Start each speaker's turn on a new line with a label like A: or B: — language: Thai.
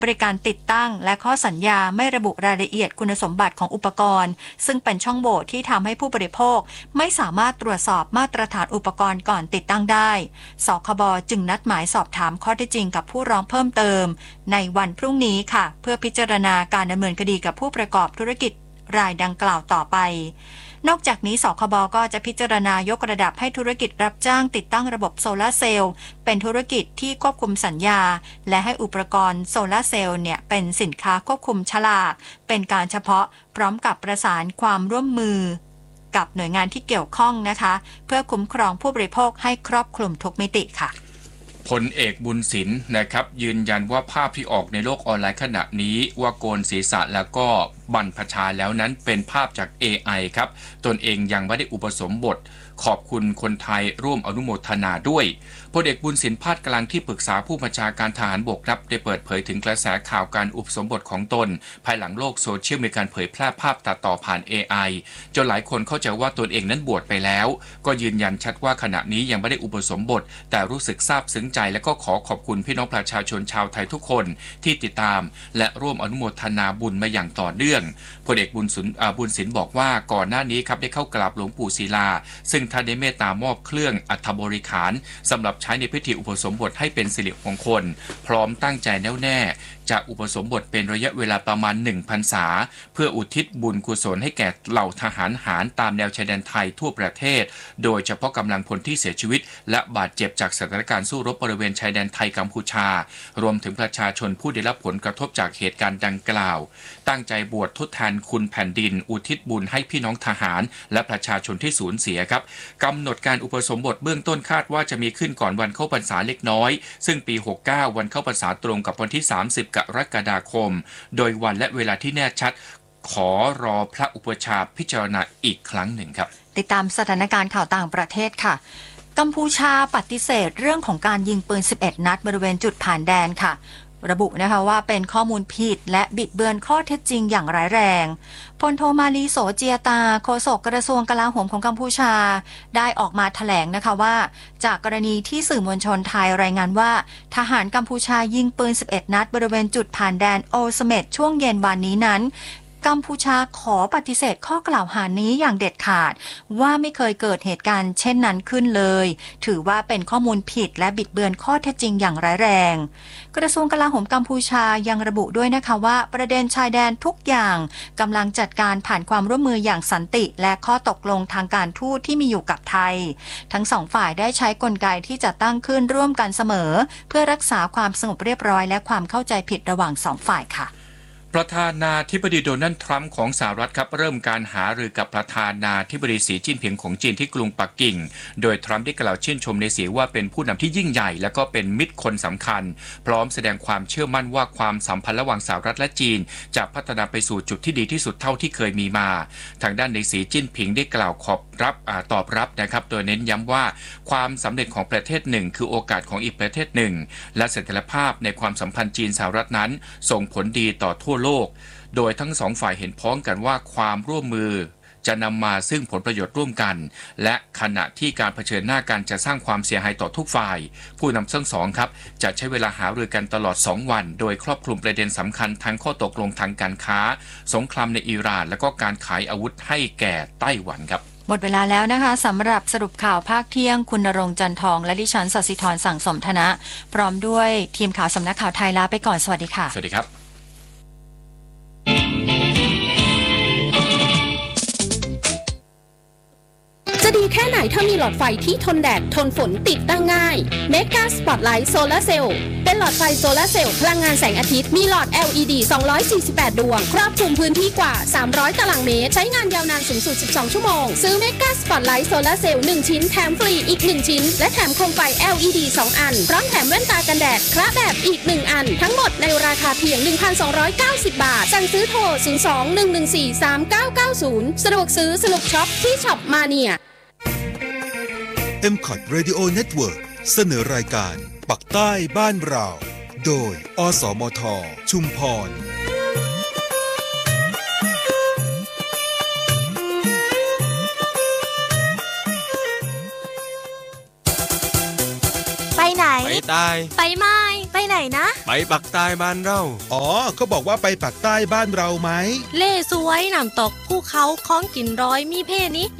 A: บริการติดตั้งและข้อสัญญาไม่ระบุรายละเอียดคุณสมบัติของอุปกรณ์ซึ่งเป็นช่องโหว่ที่ทำให้ผู้บริโภคไม่สามารถตรวจสอบมาตรฐานอุปกรณ์ก่อนติดตั้งได้สคบ.จึงนัดหมายสอบถามข้อเท็จจริงกับผู้ร้องเพิ่มเติมในวันพรุ่งนี้ค่ะเพื่อพิจารณาการดำเนินคดีกับผู้ประกอบธุรกิจรายดังกล่าวต่อไปนอกจากนี้สคบ.ก็จะพิจารณายกระดับให้ธุรกิจรับจ้างติดตั้งระบบโซลาร์เซลล์เป็นธุรกิจที่ควบคุมสัญญาและให้อุปกรณ์โซลาร์เซลล์เนี่ยเป็นสินค้าควบคุมฉลากเป็นการเฉพาะพร้อมกับประสานความร่วมมือกับหน่วยงานที่เกี่ยวข้องนะคะเพื่อคุ้มครองผู้บริโภคให้ครอบคลุมทุกมิติค่ะ
B: พลเอกบุญศิลป์นะครับยืนยันว่าภาพที่ออกในโลกออนไลน์ขณะนี้ว่าโกนศีรษะแล้วก็บรรพชาแล้วนั้นเป็นภาพจาก AI ครับตนเองยังไม่ได้อุปสมบทขอบคุณคนไทยร่วมอนุโมทนาด้วยพลเอกบุญศิลป์ภาคกลางที่ปรึกษาผู้บัญชาการทหารบกครับได้เปิดเผยถึงกระแสข่าวการอุปสมบทของตนภายหลังโลกโซเชียลมีการเผยแพร่ภาพตัดต่อผ่าน AI จนหลายคนเข้าใจว่าตนเองนั้นบวชไปแล้วก็ยืนยันชัดว่าขณะนี้ยังไม่ได้อุปสมบทแต่รู้สึกซาบซึ้งใจและก็ขอบคุณพี่น้องประชาชนชาวไทยทุกคนที่ติดตามและร่วมอนุโมทนาบุญมาอย่างต่อเนื่องพลเอกบุญศิลป์บอกว่าก่อนหน้านี้ครับได้เข้ากราบหลวงปู่ศิลาซึ่งท่านได้เมตตามอบเครื่องอัฐบริขารสำหรับใช้ในพิธีอุปสมบทให้เป็นสิริมงคลพร้อมตั้งใจแน่วแน่จะอุปสมบทเป็นระยะเวลาประมาณ1 พรรษาเพื่ออุทิศบุญกุศลให้แก่เหล่าทหารหารตามแนวชายแดนไทยทั่วประเทศโดยเฉพาะกำลังพลที่เสียชีวิตและบาดเจ็บจากสถานการณ์สู้รบบริเวณชายแดนไทยกัมพูชารวมถึงประชาชนผู้ได้รับผลกระทบจากเหตุการณ์ดังกล่าวตั้งใจบวชทดแทนคุณแผ่นดินอุทิศบุญให้พี่น้องทหารและประชาชนที่สูญเสียครับกำหนดการอุปสมบทเบื้องต้นคาดว่าจะมีขึ้นก่อนวันเข้าพรรษาเล็กน้อยซึ่งปี69วันเข้าพรรษาตรงกับวันที่30 กรกฎาคมโดยวันและเวลาที่แน่ชัดขอรอพระอุปชาพิจารณาอีกครั้งหนึ่งครับ
A: ติดตามสถานการณ์ข่าวต่างประเทศค่ะกัมพูชาปฏิเสธเรื่องของการยิงปืน11 นัดบริเวณจุดผ่านแดนค่ะระบุนะคะว่าเป็นข้อมูลผิดและบิดเบือนข้อเท็จจริงอย่างร้ายแรงพลโทมาลีโสเจียตาโฆษกกระทรวงกลาโหมของกัมพูชาได้ออกมาแถลงนะคะว่าจากกรณีที่สื่อมวลชนไทยรายงานว่าทหารกัมพูชายิงปืน11 นัดบริเวณจุดผ่านแดนโอเสเม็ดช่วงเย็นวันนี้นั้นกัมพูชาขอปฏิเสธข้อกล่าวหานี้อย่างเด็ดขาดว่าไม่เคยเกิดเหตุการณ์เช่นนั้นขึ้นเลยถือว่าเป็นข้อมูลผิดและบิดเบือนข้อเท็จจริงอย่างร้ายแรงกระทรวงกลาโหมกัมพูชายังระบุด้วยนะคะว่าประเด็นชายแดนทุกอย่างกำลังจัดการผ่านความร่วมมืออย่างสันติและข้อตกลงทางการทูตที่มีอยู่กับไทยทั้งสองฝ่ายได้ใช้กลไกที่จะตั้งขึ้นร่วมกันเสมอเพื่อรักษาความสงบเรียบร้อยและความเข้าใจผิดระหว่างสองฝ่ายค่ะ
B: ประธานาธิบดีโดนัลด์ทรัมป์ของสหรัฐครับเริ่มการหารือกับประธานาธิบดีสีจิ้นผิงของจีนที่กรุงปักกิ่งโดยทรัมป์ได้กล่าวชื่นชมในสีว่าเป็นผู้นำที่ยิ่งใหญ่และก็เป็นมิตรคนสำคัญพร้อมแสดงความเชื่อมั่นว่าความสัมพันธ์ระหว่างสหรัฐและจีนจะพัฒนาไปสู่จุดที่ดีที่สุดเท่าที่เคยมีมาทางด้านในสีจิ้นผิงได้กล่าวตอบรับนะครับโดยเน้นย้ำว่าความสำเร็จของประเทศหนึ่งคือโอกาสของอีกประเทศหนึ่งและเสถียรภาพในความสัมพันธ์จีนสหรัฐนั้นส่งผลดีต่อทั่วโลกโดยทั้งสองฝ่ายเห็นพ้องกันว่าความร่วมมือจะนำมาซึ่งผลประโยชน์ร่วมกันและขณะที่การเผชิญหน้ากันจะสร้างความเสียหายต่อทุกฝ่ายผู้นำทั้งสองครับจะใช้เวลาหารือกันตลอด2 วันโดยครอบคลุมประเด็นสำคัญทั้งข้อตกลงทางการค้าสงครามในอิหร่านและก็การขายอาวุธให้แก่ไต้หวันครับ
A: หมดเวลาแล้วนะคะสำหรับสรุปข่าวภาคเที่ยงคุณณรงค์จันทองและดิฉันศศิธรสั่งสมธนะพร้อมด้วยทีมข่าวสำนักข่าวไทยลาไปก่อนสวัสดีค่ะ
B: สวัสดีครับ
C: จะดีแค่ไหนถ้ามีหลอดไฟที่ทนแดดทนฝนติดตั้งง่าย Mega Spotlight Solar Cell เป็นหลอดไฟโซลาร์เซลล์พลังงานแสงอาทิตย์มีหลอด LED 248 ดวงครอบคลุมพื้นที่กว่า300 ตารางเมตรใช้งานยาวนานสูงสุด12 ชั่วโมงซื้อ Mega Spotlight Solar Cell 1 ชิ้นแถมฟรีอีก1ชิ้นและแถมโคมไฟ LED 2 อันพร้อมแถมแว่นตากันแดดคละแบบอีก1อันทั้งหมดในราคาเพียง 1,290 บาทสั่งซื้อโทร 02-114-3990 สะดวกซื้อสนุกช็อปที่ช็อปมาเนีย
D: MCOT Radio Network เสนอรายการปักใต้บ้านเราโดยอสมทชุมพร
E: ไปไหน
F: ไปใต้
E: ไปไม้ไปไหนนะ
F: ไปปักใต้บ้านเรา
D: อ๋อเขาบอกว่าไปปักใต้บ้านเราไหม
E: เล่สวยน้ำตกภูเขาของกินร้อยมีเพนี้